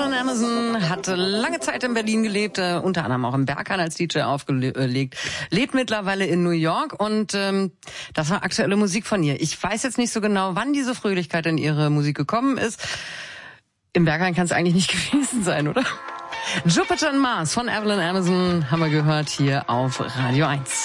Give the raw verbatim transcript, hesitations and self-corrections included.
Evelyn Amazon hat lange Zeit in Berlin gelebt, äh, unter anderem auch im Berghain als D J aufgelegt, lebt mittlerweile in New York und ähm, das war aktuelle Musik von ihr. Ich weiß jetzt nicht so genau, wann diese Fröhlichkeit in ihre Musik gekommen ist. Im Berghain kann es eigentlich nicht gewesen sein, oder? Jupiter and Mars von Evelyn Amazon haben wir gehört hier auf Radio eins.